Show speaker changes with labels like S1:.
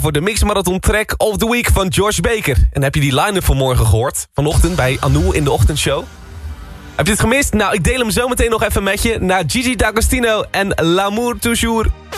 S1: voor de Mix Marathon Track of the Week van Josh Baker. En heb je die line-up vanmorgen gehoord? Vanochtend bij Anouk in de ochtendshow? Heb je het gemist? Nou, ik deel hem zo meteen nog even met je. Naar Gigi D'Agostino en L'amour toujours.